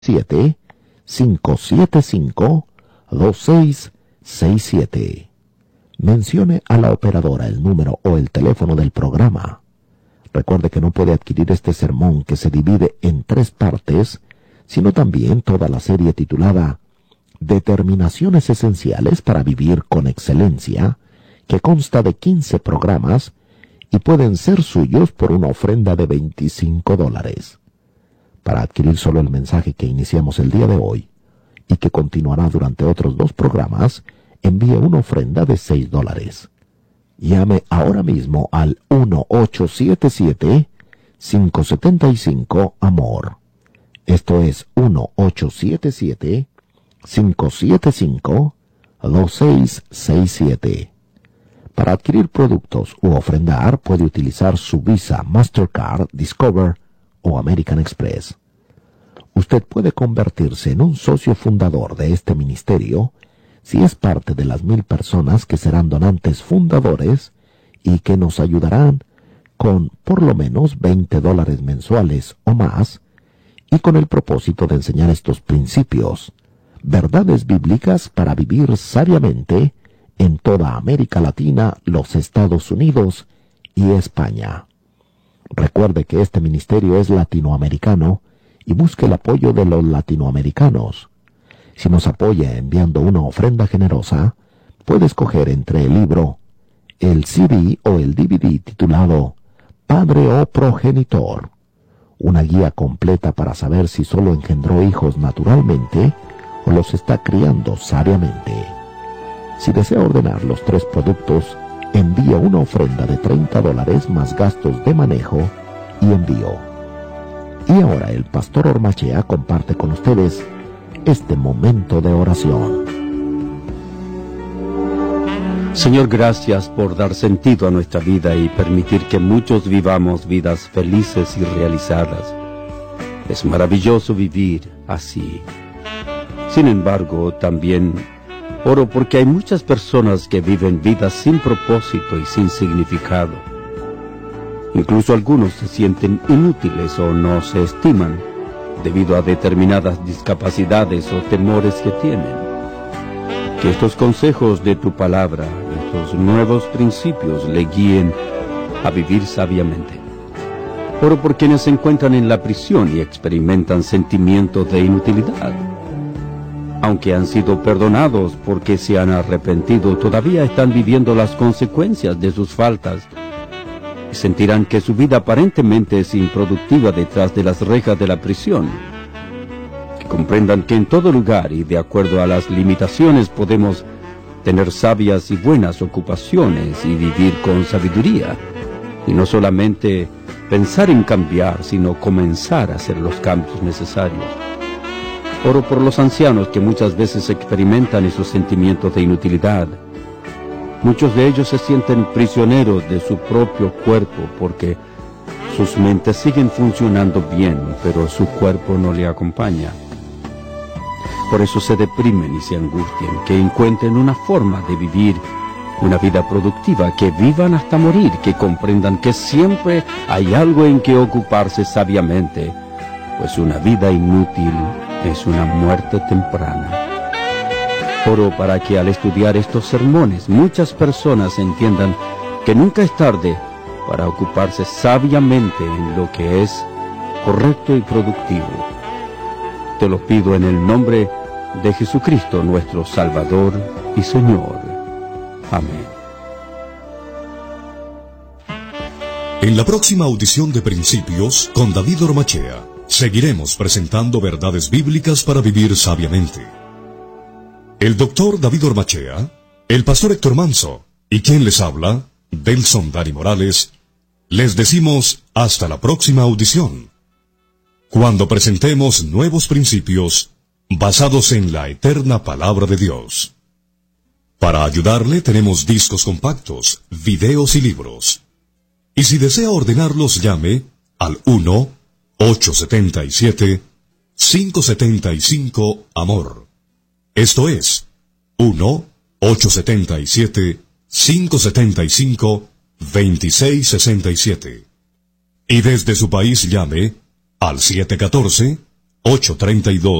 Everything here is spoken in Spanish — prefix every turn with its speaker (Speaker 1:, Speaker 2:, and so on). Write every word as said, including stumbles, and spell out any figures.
Speaker 1: siete, cinco siete cinco, dos seis seis siete. Mencione a la operadora el número o el teléfono del programa. Recuerde que no puede adquirir este sermón que se divide en tres partes, sino también toda la serie titulada Determinaciones Esenciales para Vivir con Excelencia, que consta de quince programas y pueden ser suyos por una ofrenda de veinticinco dólares. Para adquirir solo el mensaje que iniciamos el día de hoy y que continuará durante otros dos programas, envíe una ofrenda de seis dólares. Llame ahora mismo al uno ocho siete siete, cinco siete cinco, amor. Esto es uno ocho siete siete, cinco siete cinco, dos seis seis siete. Para adquirir productos u ofrendar puede utilizar su Visa, Mastercard, Discover o American Express. Usted puede convertirse en un socio fundador de este ministerio si es parte de las mil personas que serán donantes fundadores y que nos ayudarán con por lo menos veinte dólares mensuales o más, y con el propósito de enseñar estos principios, verdades bíblicas para vivir sabiamente en toda América Latina, los Estados Unidos y España. Recuerde que este ministerio es latinoamericano y busque el apoyo de los latinoamericanos. Si nos apoya enviando una ofrenda generosa, puede escoger entre el libro, el C D o el D V D titulado Padre o Progenitor, una guía completa para saber si solo engendró hijos naturalmente o los está criando sabiamente. Si desea ordenar los tres productos, envía una ofrenda de treinta dólares más gastos de manejo y envío. Y ahora el pastor Ormachea comparte con ustedes este momento de oración.
Speaker 2: Señor, gracias por dar sentido a nuestra vida y permitir que muchos vivamos vidas felices y realizadas. Es maravilloso vivir así. Sin embargo, también oro porque hay muchas personas que viven vidas sin propósito y sin significado. Incluso algunos se sienten inútiles o no se estiman debido a determinadas discapacidades o temores que tienen. Que estos consejos de tu palabra, estos nuevos principios, le guíen a vivir sabiamente. Oro por quienes se encuentran en la prisión y experimentan sentimientos de inutilidad. Aunque han sido perdonados porque se han arrepentido, todavía están viviendo las consecuencias de sus faltas y sentirán que su vida aparentemente es improductiva detrás de las rejas de la prisión. Que comprendan que en todo lugar y de acuerdo a las limitaciones podemos tener sabias y buenas ocupaciones y vivir con sabiduría, y no solamente pensar en cambiar, sino comenzar a hacer los cambios necesarios. Oro por los ancianos que muchas veces experimentan esos sentimientos de inutilidad. Muchos de ellos se sienten prisioneros de su propio cuerpo porque sus mentes siguen funcionando bien, pero su cuerpo no le acompaña. Por eso se deprimen y se angustian, que encuentren una forma de vivir una vida productiva, que vivan hasta morir, que comprendan que siempre hay algo en que ocuparse sabiamente, pues una vida inútil es una muerte temprana. Oro para que al estudiar estos sermones muchas personas entiendan que nunca es tarde para ocuparse sabiamente en lo que es correcto y productivo. Te lo pido en el nombre de Jesucristo, nuestro Salvador y Señor. Amén.
Speaker 3: En la próxima audición de Principios con David Ormachea, seguiremos presentando verdades bíblicas para vivir sabiamente. El doctor David Ormachea, el pastor Héctor Manso y quien les habla, Delson Dani Morales, les decimos hasta la próxima audición, cuando presentemos nuevos principios basados en la eterna palabra de Dios. Para ayudarle tenemos discos compactos, videos y libros. Y si desea ordenarlos, llame al uno ocho siete siete, cinco siete cinco, amor. Esto es uno ocho siete siete, cinco siete cinco, dos seis seis siete. Y desde su país llame al siete uno cuatro, ocho tres dos